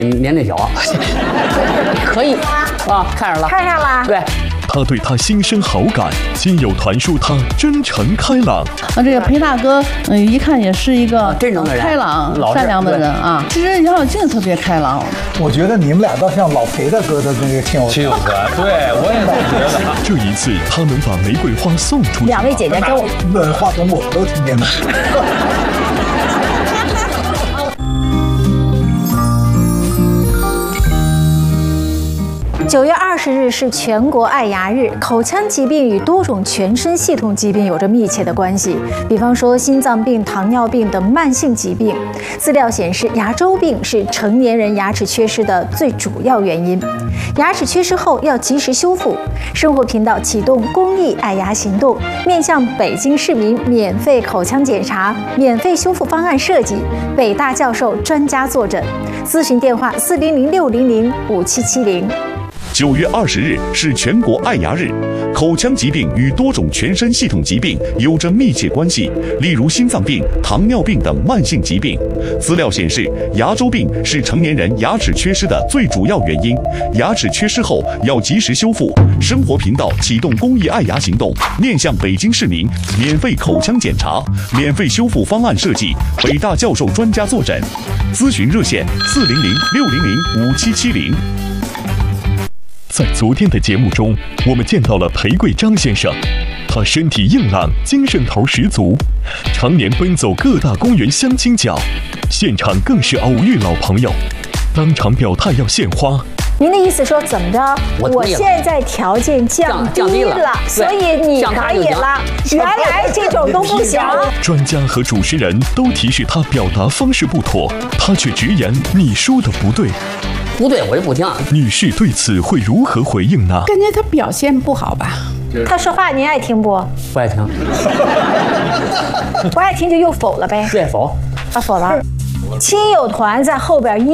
年龄小，可以啊，看上了， 看上了。 对。 他对他心生好感，亲友传述他真诚开朗。 这个裴大哥，一看也是一个真诚的人， 开朗、善良的人啊。其实杨小静特别开朗。 我觉得你们俩倒像老裴大哥的那个亲友团。 对，我也觉得。 这一次，他能把玫瑰花送出去。 两位姐姐跟我， 那话筒我都听见了。 9月20日是全国爱牙日。口腔疾病与多种全身系统疾病有着密切的关系，比方说心脏病、糖尿病等慢性疾病。资料显示，牙周病是成年人牙齿缺失的最主要原因。牙齿缺失后要及时修复。生活频道启动公益爱牙行动，面向北京市民免费口腔检查、免费修复方案设计，北大教授专家坐诊。咨询电话400-600-5770。 9月20日是全国爱牙日。口腔疾病与多种全身系统疾病有着密切关系，例如心脏病、糖尿病等慢性疾病。资料显示，牙周病是成年人牙齿缺失的最主要原因。牙齿缺失后要及时修复。生活频道启动公益爱牙行动，面向北京市民免费口腔检查、免费修复方案设计，北大教授专家坐诊。咨询热线400-600-5770。 在昨天的节目中，我们见到了裴贵张先生，他身体硬朗，精神头十足，常年奔走各大公园相亲角，现场更是偶遇老朋友，当场表态要献花。 您的意思说怎么着？我现在条件降低了，所以你可以了。原来这种都不行。 专家和主持人都提示他表达方式不妥，他却直言你说的不对。 不对，我就不听。 女士对此会如何回应呢？ 感觉他表现不好吧？ 他说话您爱听不？ 不爱听。 不爱听就又否了呗？ 对，否。 否了。亲友团在后边